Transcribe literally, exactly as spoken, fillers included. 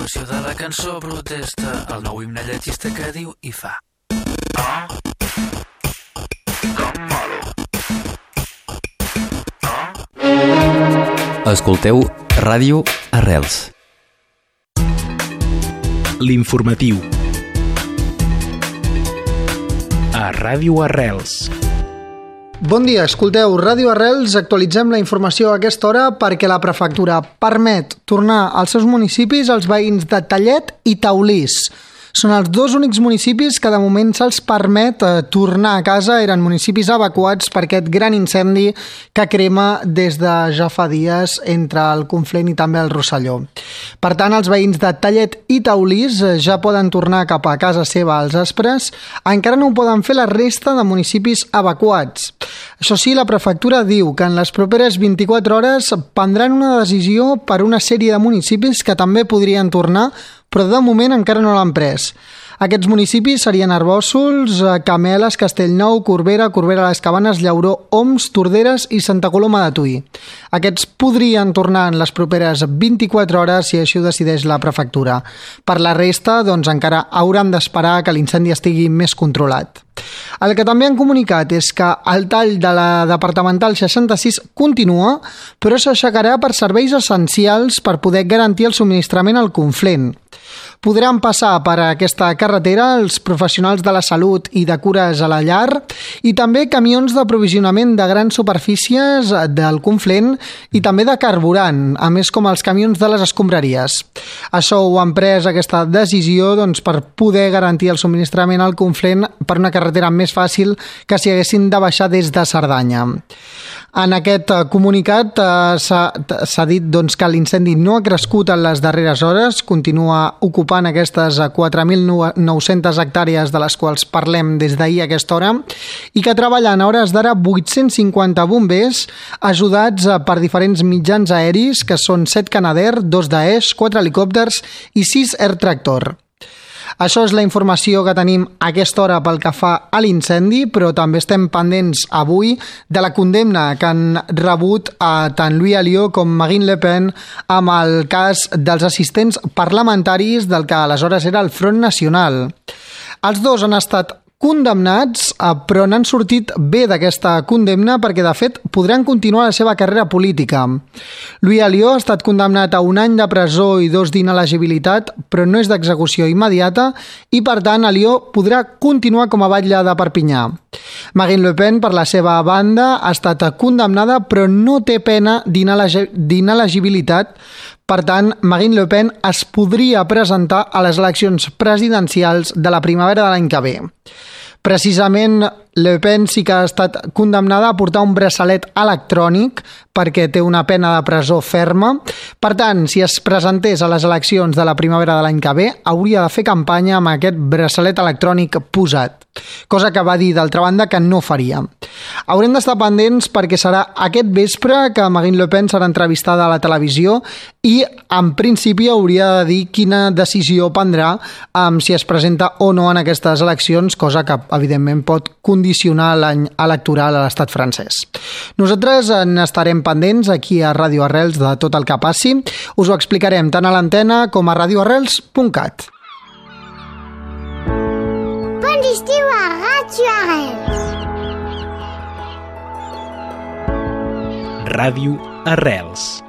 continuació de la cançó protesta el nou himne lletgista que diu i fa. Ah, tan malo. Ah. Escolteu Ràdio Arrels. L'informatiu. A Ràdio Arrels. Bon dia, escolteu Ràdio Arrels, actualitzem la informació a aquesta hora perquè la prefectura permet tornar als seus municipis als veïns de Tellet i Taulís. Són els dos únics municipis que de moment se'ls permet eh, tornar a casa. Eren municipis evacuats per aquest gran incendi que crema des de ja fa dies entre el Conflent i també el Rosselló. Per tant, els veïns de Tellet i Taulís eh, ja poden tornar cap a casa seva als aspres. Encara no ho poden fer la resta de municipis evacuats. Això sí, la prefectura diu que en les properes vint-i-quatre hores prendran una decisió per una sèrie de municipis que també podrien tornar, però de moment encara no l'han pres. Aquests municipis serien Arbòssols, Cameles, Castellnou, Corbera, Corbera de les Cabanes, Llauró, Oms, Torderes i Santa Coloma de Tuï. Aquests podrien tornar en les properes vint-i-quatre hores si així ho decideix la prefectura. Per la resta, doncs encara hauran d'esperar que l'incendi estigui més controlat. El que també han comunicat és que el tall de la departamental seixanta-sis continua, però s'aixecarà per serveis essencials per poder garantir el subministrament al Conflent. Podran passar per aquesta carretera els professionals de la salut i de cures a la llar i també camions d'aprovisionament de grans superfícies del Conflent i també de carburant, a més com els camions de les escombraries. Això ho han pres aquesta decisió doncs, per poder garantir el subministrament al Conflent per una carretera més fàcil que si haguessin de baixar des de Cerdanya. En aquest comunicat eh, s'ha dit doncs, que l'incendi no ha crescut en les darreres hores, continua ocupant aquestes quatre mil nou-centes hectàrees de les quals parlem des d'ahir a aquesta hora i que treballen a hores d'ara vuit-cents cinquanta bombers ajudats per diferents mitjans aeris que són set Canadair, dos Daesh, quatre helicòpters i sis Air Tractor. Això és la informació que tenim a aquesta hora pel que fa a l'incendi, però també estem pendents avui de la condemna que han rebut a tant Louis Alliot com Marine Le Pen amb el cas dels assistents parlamentaris del que aleshores era el Front Nacional. Els dos han estat condemnats, però n'han sortit bé d'aquesta condemna perquè, de fet, podran continuar la seva carrera política. Louis Alliot ha estat condemnat a un any de presó i dos d'inelegibilitat, però no és d'execució immediata i, per tant, Alliot podrà continuar com a batlle de Perpinyà. Marine Le Pen, per la seva banda, ha estat condemnada però no té pena d'inelegibilitat. Per tant, Marine Le Pen es podria presentar a les eleccions presidencials de la primavera de l'any que ve. Precisament, Le Pen sí que ha estat condemnada a portar un braçalet electrònic perquè té una pena de presó ferma. Per tant, si es presentés a les eleccions de la primavera de l'any que ve, hauria de fer campanya amb aquest braçalet electrònic posat, cosa que va dir, d'altra banda, que no faria. Haurem d'estar pendents perquè serà aquest vespre que Marine Le Pen serà entrevistada a la televisió i, en principi, hauria de dir quina decisió prendrà um, si es presenta o no en aquestes eleccions, cosa que, evidentment, pot condicionar l'any electoral a l'estat francès. Nosaltres n'estarem pendents aquí a Ràdio Arrels de tot el que passi. Us ho explicarem tant a l'antena com a radio arrels punt cat. Bon estiu a Ràdio Arrels. Ràdio Arrels.